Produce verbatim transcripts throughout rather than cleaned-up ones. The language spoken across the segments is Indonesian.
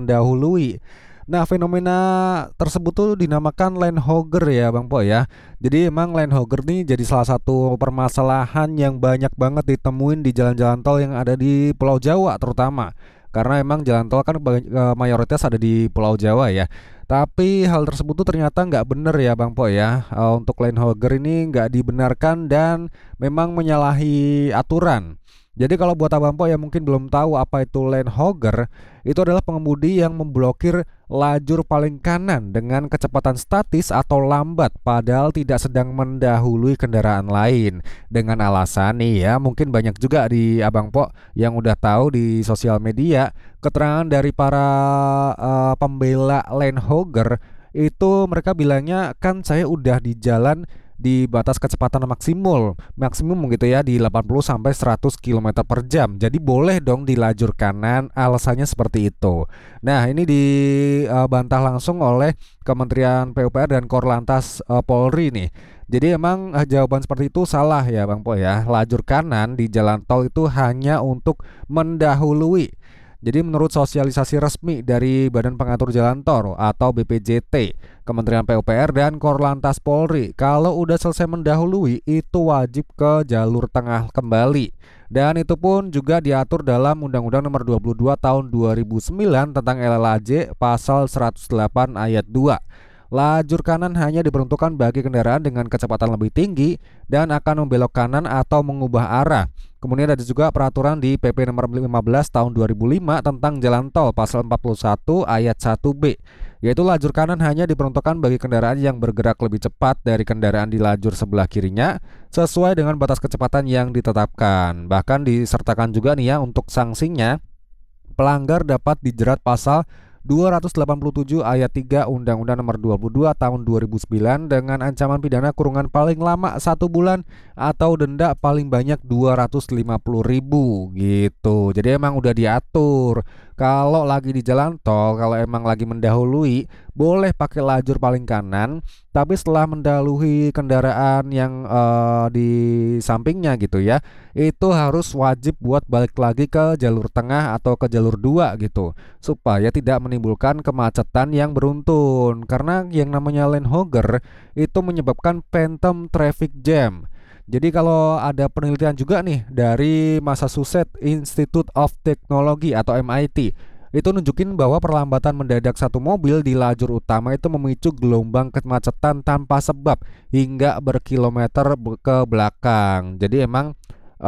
mendahului. Nah, fenomena tersebut tuh dinamakan lane hogger ya Bang Po ya. Jadi emang lane hogger nih jadi salah satu permasalahan yang banyak banget ditemuin di jalan-jalan tol yang ada di Pulau Jawa terutama. Karena emang jalan tol kan bag- eh, mayoritas ada di Pulau Jawa ya. Tapi hal tersebut tuh ternyata nggak bener ya Bang Po ya. Eh, untuk lane hogger ini nggak dibenarkan dan memang menyalahi aturan. Jadi kalau buat Abang Po yang mungkin belum tahu apa itu lane hogger, itu adalah pengemudi yang memblokir lajur paling kanan dengan kecepatan statis atau lambat padahal tidak sedang mendahului kendaraan lain. Dengan alasan nih ya, mungkin banyak juga di Abang Po yang udah tahu di sosial media keterangan dari para eh, pembela lane hogger itu mereka bilangnya kan saya udah di jalan di batas kecepatan maksimum maksimum gitu ya di delapan puluh sampai seratus kilometer per jam. Jadi boleh dong di lajur kanan, alasannya seperti itu. Nah, ini dibantah langsung oleh Kementerian P U P R dan Korlantas eh, Polri nih. Jadi emang eh, jawaban seperti itu salah ya Bang Po ya. Lajur kanan di jalan tol itu hanya untuk mendahului. Jadi menurut sosialisasi resmi dari Badan Pengatur Jalan Tol atau B P J T, Kementerian P U P R dan Korlantas Polri, kalau udah selesai mendahului itu wajib ke jalur tengah kembali. Dan itu pun juga diatur dalam Undang-Undang Nomor dua puluh dua Tahun dua ribu sembilan tentang L L A J pasal seratus delapan ayat dua. Lajur kanan hanya diperuntukkan bagi kendaraan dengan kecepatan lebih tinggi dan akan membelok kanan atau mengubah arah. Kemudian ada juga peraturan di P P nomor lima belas tahun dua ribu lima tentang jalan tol pasal empat puluh satu ayat satu B, yaitu lajur kanan hanya diperuntukkan bagi kendaraan yang bergerak lebih cepat dari kendaraan di lajur sebelah kirinya sesuai dengan batas kecepatan yang ditetapkan. Bahkan disertakan juga nih ya untuk sanksinya, pelanggar dapat dijerat pasal dua ratus delapan puluh tujuh ayat tiga Undang-Undang Nomor dua puluh dua Tahun dua ribu sembilan dengan ancaman pidana kurungan paling lama satu bulan atau denda paling banyak dua ratus lima puluh ribu gitu. Jadi emang udah diatur. Kalau lagi di jalan tol, kalau emang lagi mendahului, boleh pakai lajur paling kanan, tapi setelah mendahului kendaraan yang eh, di sampingnya gitu ya, itu harus wajib buat balik lagi ke jalur tengah atau ke jalur dua gitu, supaya tidak menimbulkan kemacetan yang beruntun. Karena yang namanya lane hogger itu menyebabkan phantom traffic jam. Jadi kalau ada penelitian juga nih dari Massachusetts Institute of Technology atau M I T, itu nunjukin bahwa perlambatan mendadak satu mobil di lajur utama itu memicu gelombang kemacetan tanpa sebab hingga berkilometer be- ke belakang. Jadi emang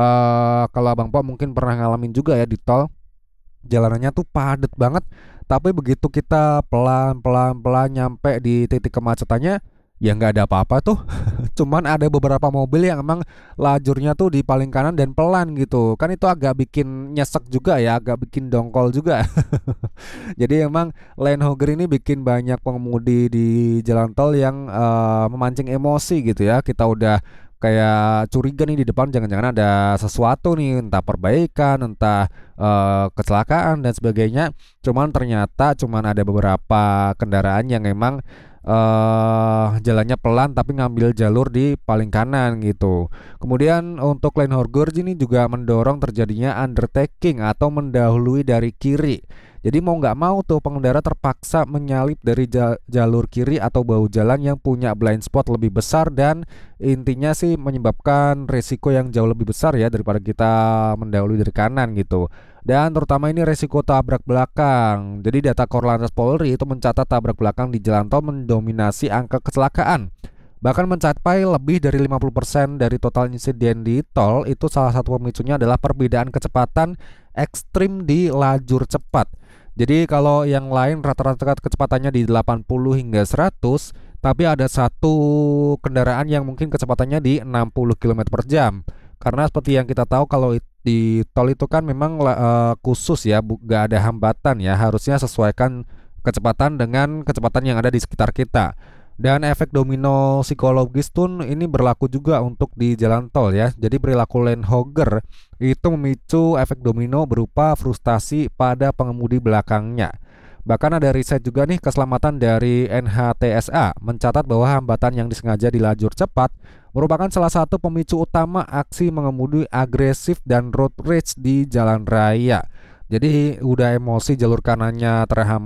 eh kalau Abang Po mungkin pernah ngalamin juga ya di tol, jalanannya tuh padat banget, tapi begitu kita pelan-pelan pelan nyampe di titik kemacetannya, ya nggak ada apa-apa tuh. Cuman ada beberapa mobil yang emang lajurnya tuh di paling kanan dan pelan gitu. Kan itu agak bikin nyesek juga ya, agak bikin dongkol juga. Jadi emang lane hogger ini bikin banyak pengemudi di jalan tol yang eh, memancing emosi gitu ya. Kita udah kayak curiga nih di depan jangan-jangan ada sesuatu nih, entah perbaikan, entah eh, kecelakaan dan sebagainya. Cuman ternyata cuman ada beberapa kendaraan yang emang eh jalannya pelan tapi ngambil jalur di paling kanan gitu. Kemudian untuk lane hogger ini juga mendorong terjadinya undertaking atau mendahului dari kiri. Jadi mau nggak mau tuh pengendara terpaksa menyalip dari ja- jalur kiri atau bahu jalan yang punya blind spot lebih besar dan intinya sih menyebabkan resiko yang jauh lebih besar ya daripada kita mendahului dari kanan gitu. Dan terutama ini resiko tabrak belakang. Jadi data Korlantas Polri itu mencatat tabrak belakang di jalan tol mendominasi angka kecelakaan. Bahkan mencapai lebih dari lima puluh persen dari total insiden di tol. Itu salah satu pemicunya adalah perbedaan kecepatan ekstrim di lajur cepat. Jadi kalau yang lain rata-rata kecepatannya di delapan puluh hingga seratus, tapi ada satu kendaraan yang mungkin kecepatannya di enam puluh kilometer per jam. Karena seperti yang kita tahu kalau it- di tol itu kan memang la- eh, khusus ya, bu- gak ada hambatan ya. Harusnya sesuaikan kecepatan dengan kecepatan yang ada di sekitar kita. Dan efek domino psikologis pun ini berlaku juga untuk di jalan tol ya. Jadi perilaku lane hogger itu memicu efek domino berupa frustasi pada pengemudi belakangnya. Bahkan ada riset juga nih keselamatan dari N H T S A mencatat bahwa hambatan yang disengaja di lajur cepat merupakan salah satu pemicu utama aksi mengemudi agresif dan road rage di jalan raya. Jadi udah emosi jalur kanannya terhambat